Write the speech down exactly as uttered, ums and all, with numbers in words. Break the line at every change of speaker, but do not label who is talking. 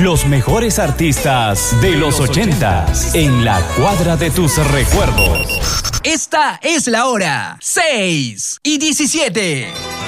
Los mejores artistas de los ochentas en la cuadra de tus recuerdos.
Esta es la hora. seis y diecisiete.